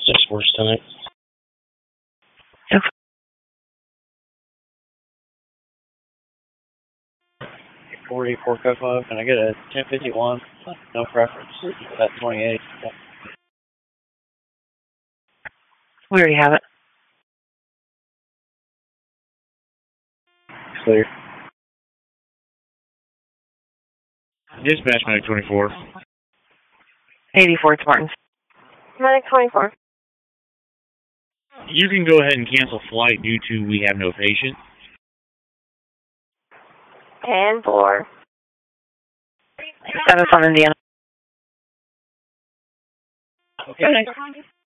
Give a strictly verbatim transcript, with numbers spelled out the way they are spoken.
Just worse tonight. Okay. forty-four Coco, can I get a ten fifty-one? No preference. That's twenty-eight. We already have it. Clear. Dispatch Medic twenty-four. eighty-four, it's Martin. Medic twenty-four. You can go ahead and cancel flight due to we have no patient. ten four. Status on Indiana. Okay.